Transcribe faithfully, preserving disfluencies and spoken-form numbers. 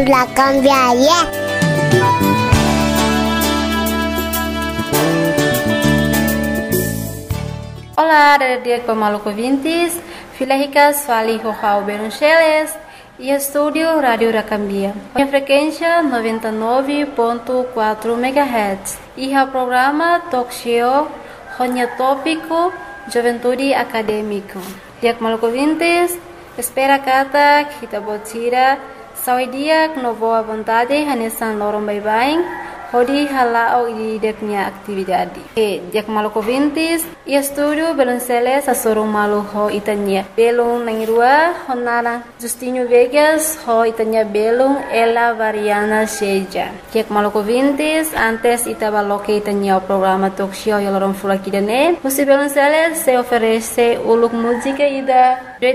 La cambiaria. Olá, dia Maluco ouvintes, filha rica, Swali Rohau Beruncheles e estúdio Rádio Racambia. A frequência noventa e nove ponto quatro megahertz e o programa Talk Show, Ronha Tópico, Juventude Acadêmico. Dia Maluco ouvintes, espera kata kita botira, sawi dia no boa vontade, hanesan lorong bye-bye. Hodi halao di deknya atividade. E dia maluco ouvintes, e estúdio Belonceles a sorong malu ho itanya. Belong nangirua honara Justinho Vegas ho itanya belong ela variana seja. Dia maluco ouvintes, antes itabaloke itanya o programa talk show yalorong fulakidane. Musi Belonceles se oferece uluk música ida